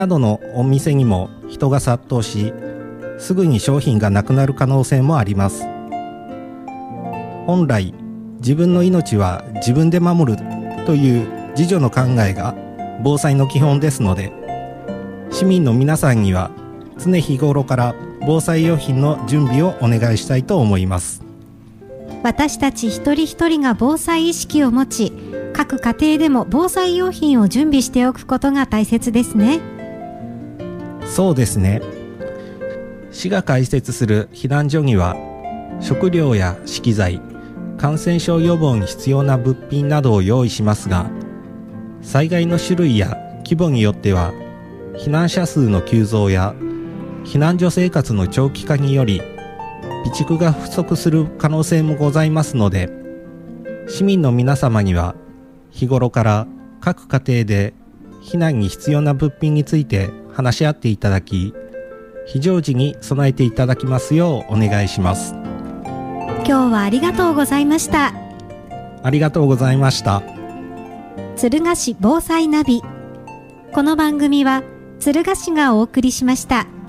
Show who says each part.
Speaker 1: などのお店にも人が殺到し、すぐに商品がなくなる可能性もあります。本来、自分の命は自分で守るという自助の考えが防災の基本ですので、市民の皆さんには常日頃から防災用品の準備をお願いしたいと思います。
Speaker 2: 私たち一人一人が防災意識を持ち、各家庭でも防災用品を準備しておくことが大切ですね。
Speaker 1: そうですね。市が開設する避難所には、食料や資機材、感染症予防に必要な物品などを用意しますが、災害の種類や規模によっては、避難者数の急増や避難所生活の長期化により、備蓄が不足する可能性もございますので、市民の皆様には日頃から各家庭で避難に必要な物品について話し合っていただき、非常時に備えていただきますようお願いします。
Speaker 2: 今日はありがとうございました。
Speaker 1: ありがとうございました。
Speaker 2: 敦賀市防災ナビ。この番組は敦賀市がお送りしました。